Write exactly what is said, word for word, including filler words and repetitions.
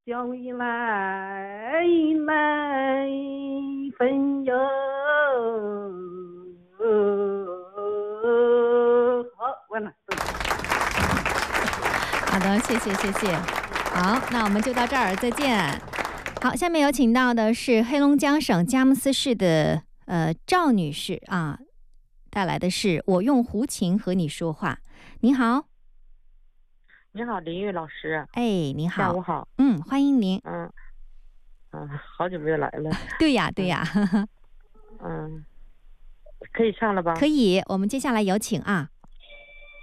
叫一来来分忧。好，完了。 好的，谢谢谢谢。好，那我们就到这儿，再见。好，下面有请到的是黑龙江省佳木斯市的呃赵女士啊，带来的是我用胡琴和你说话。你好。 你好，林玉老师。 哎，你好。 下午好。 嗯，欢迎您。 嗯嗯，好久没有来了。 对呀对呀。 嗯，可以唱了吧？ 可以，我们接下来有请啊。